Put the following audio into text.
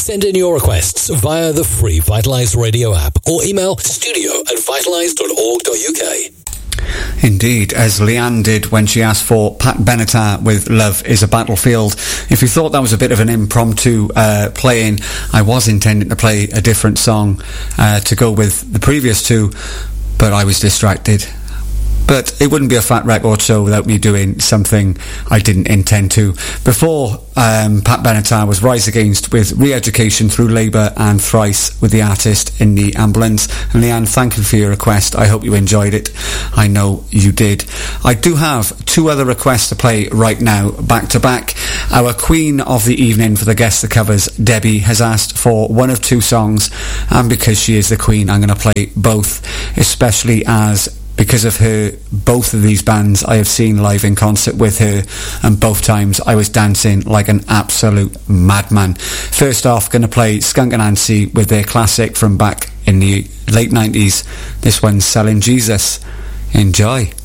Send in your requests via the free Vitalise Radio app or email studio@vitalise.org.uk. Indeed, as Leanne did when she asked for Pat Benatar with Love is a Battlefield. If you thought that was a bit of an impromptu playing, I was intending to play a different song to go with the previous two, but I was distracted. But it wouldn't be a Fat Record show without me doing something I didn't intend to. Before, Pat Benatar was Rise Against with Re-Education Through Labour and Thrice with The Artist in the Ambulance. And Leanne, thank you for your request. I hope you enjoyed it. I know you did. I do have two other requests to play right now, back to back. Our Queen of the Evening for the Guest that Covers, Debbie, has asked for one of two songs, and because she is the Queen, I'm going to play both, especially as because of her, both of these bands I have seen live in concert with her, and both times I was dancing like an absolute madman. First off, going to play Skunk Anansie with their classic from back in the late 90s. This one's Selling Jesus. Enjoy.